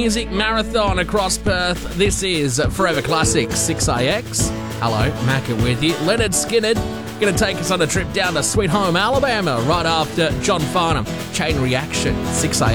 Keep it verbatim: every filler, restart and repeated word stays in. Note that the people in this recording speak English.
Music marathon across Perth. This is Forever Classic six A X. Hello, Macca with you. Leonard Skinner going to take us on a trip down to Sweet Home, Alabama, right after John Farnham. Chain Reaction, six A M.